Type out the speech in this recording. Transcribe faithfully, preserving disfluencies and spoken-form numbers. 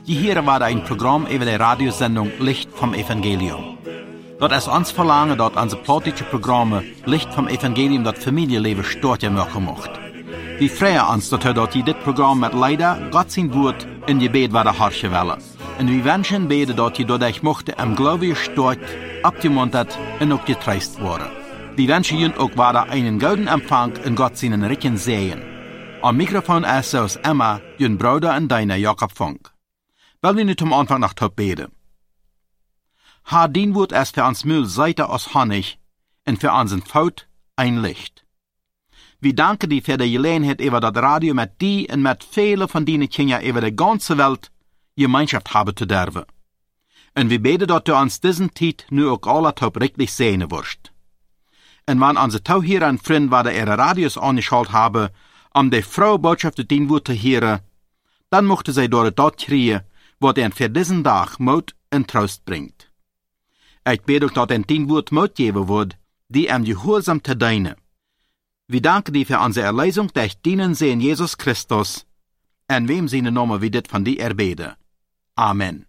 Hier war ein Programm über die Radiosendung Licht vom Evangelium. Dort ist uns verlangen, dort unsere politische Programme Licht vom Evangelium das Familienleben starten machen macht. Wir freuen uns, dass dort dit Programm mit leider Gott sein Wort in Gebet war der Harsche Welle. Und wir wünschen beide, dass ihr dadurch mochte im Glaube gestört, abgemuntert und auch getreist worden. Wir wünschen Ihnen auch weiter einen guten Empfang in Gott seinen Richen Sehen. Am Mikrofon ist aus Emma, Ihren Bruder und deiner Jakob Funk. Weil wir nicht am Anfang nach Top beten. Ha, dien Wort ist für uns Müll Seite aus Honig und für unseren Faut ein Licht. Wir danken dir für die Gelegenheit über das Radio mit dir und mit vielen von deinen Kindern über die ganze Welt Gemeinschaft haben zu dürfen. Und wir beten, dass du uns diesen Zeit nur auch alle Top richtig sehen wirst. Und wenn unsere Tauhierer und Freunde weiter ihre Radios angeschaltet haben, um die frohe Botschaft zu dein Wort zu hören, dann mochten sie durch das kriegen, was ihnen für diesen Tag Mut und Trost bringt. Ich bete auch, dass ihnen dein Wort Mut geben wird, die ihm gehorsam zu dienen. Wir danken dir für unsere Erlösung durch deinen Sohn Jesus Christus, und wem seine Namen wir dit von dir erbeten. Amen.